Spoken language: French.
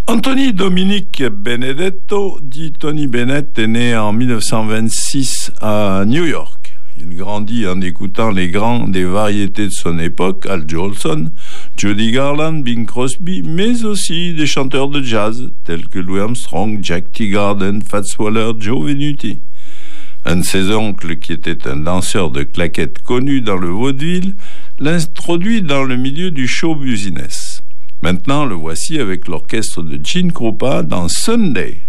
Anthony Dominic Benedetto, dit Tony Bennett, est né en 1926 à New York. Il grandit en écoutant les grands des variétés de son époque, Al Jolson, Judy Garland, Bing Crosby, mais aussi des chanteurs de jazz tels que Louis Armstrong, Jack Teagarden, Fats Waller, Joe Venuti. Un de ses oncles, qui était un danseur de claquettes connu dans le vaudeville, l'introduit dans le milieu du show business. Maintenant, le voici avec l'orchestre de Gene Krupa dans Sunday.